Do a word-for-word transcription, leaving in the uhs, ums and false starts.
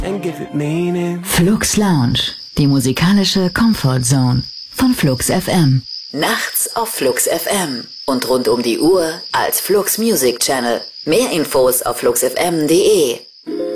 and give it meaning. Flux Lounge, die musikalische Comfort Zone von Flux F M. Nachts auf Flux F M und rund um die Uhr als Flux Music Channel. Mehr Infos auf flux f m punkt d e.